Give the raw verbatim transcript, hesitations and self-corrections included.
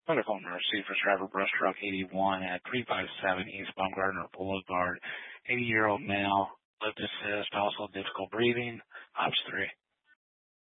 Medical emergency for driver brush truck eighty-one at three five seven East Baumgartner Boulevard. eighty-year-old male, lip assist, also difficult breathing. Ops three.